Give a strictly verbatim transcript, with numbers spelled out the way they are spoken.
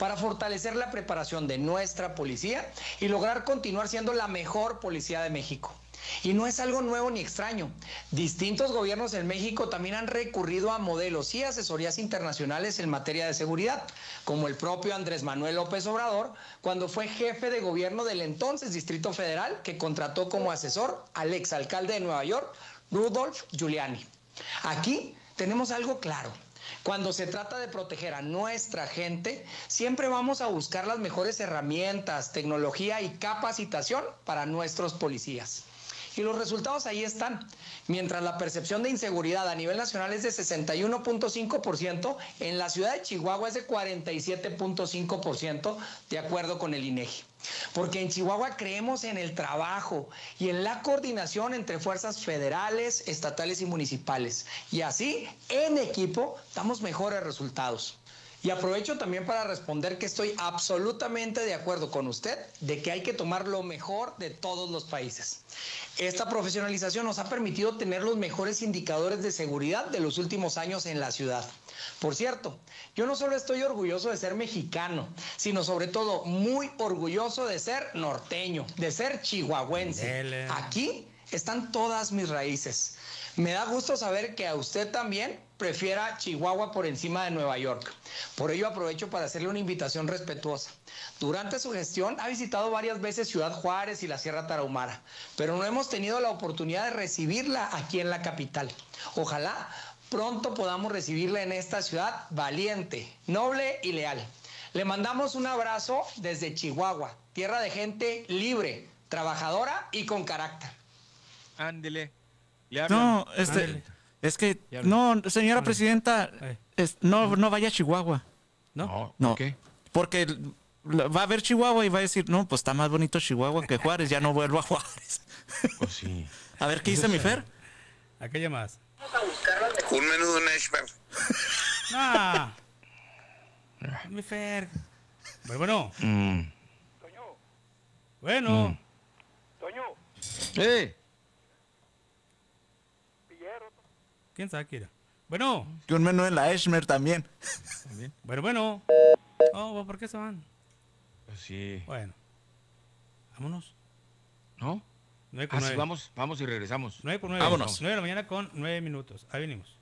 para fortalecer la preparación de nuestra policía y lograr continuar siendo la mejor policía de México. Y no es algo nuevo ni extraño. Distintos gobiernos en México también han recurrido a modelos y asesorías internacionales en materia de seguridad, como el propio Andrés Manuel López Obrador, cuando fue jefe de gobierno del entonces Distrito Federal, que contrató como asesor al exalcalde de Nueva York, Rudolph Giuliani. Aquí tenemos algo claro. Cuando se trata de proteger a nuestra gente, siempre vamos a buscar las mejores herramientas, tecnología y capacitación para nuestros policías. Y los resultados ahí están. Mientras la percepción de inseguridad a nivel nacional es de sesenta y uno punto cinco por ciento, en la ciudad de Chihuahua es de cuarenta y siete punto cinco por ciento, de acuerdo con el INEGI. Porque en Chihuahua creemos en el trabajo y en la coordinación entre fuerzas federales, estatales y municipales. Y así, en equipo, damos mejores resultados. Y aprovecho también para responder que estoy absolutamente de acuerdo con usted de que hay que tomar lo mejor de todos los países. Esta profesionalización nos ha permitido tener los mejores indicadores de seguridad de los últimos años en la ciudad. Por cierto, yo no solo estoy orgulloso de ser mexicano, sino sobre todo muy orgulloso de ser norteño, de ser chihuahuense. Dele. Aquí están todas mis raíces. Me da gusto saber que a usted también prefiera Chihuahua por encima de Nueva York. Por ello aprovecho para hacerle una invitación respetuosa. Durante su gestión ha visitado varias veces Ciudad Juárez y la Sierra Tarahumara, pero no hemos tenido la oportunidad de recibirla aquí en la capital. Ojalá pronto podamos recibirla en esta ciudad valiente, noble y leal. Le mandamos un abrazo desde Chihuahua, tierra de gente libre, trabajadora y con carácter. Ándele. No, este, Ándele. es que, Ya no, señora Ándele. presidenta, Eh. es- no, no vaya a Chihuahua. ¿No? No, ¿por qué? porque l- va a ver Chihuahua y va a decir, no, pues está más bonito Chihuahua que Juárez, ya no vuelvo a Juárez. Pues sí. A ver, ¿qué dice mi Fer? ¿A qué llamas? Un menú de un iceberg. ¡Ah! Mi Fer. Bueno, bueno. Mm. Bueno. ¡Eh! ¿Quién sabe qué era? Bueno. Que un menú en la Esmer también. Bueno, bueno. Oh, ¿por qué se van? Pues sí. Bueno. Vámonos. ¿No? Nueve con Así nueve. vamos, vamos y regresamos. Nueve por nueve. Vámonos. Nueve de la mañana con nueve minutos. Ahí venimos.